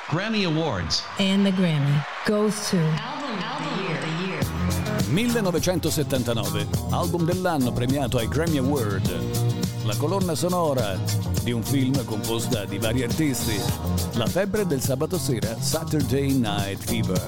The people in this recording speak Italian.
Grammy Awards. And the Grammy goes to Album of the year. 1979, album dell'anno premiato ai Grammy Award. La colonna sonora di un film composta di vari artisti. La febbre del sabato sera, Saturday Night Fever.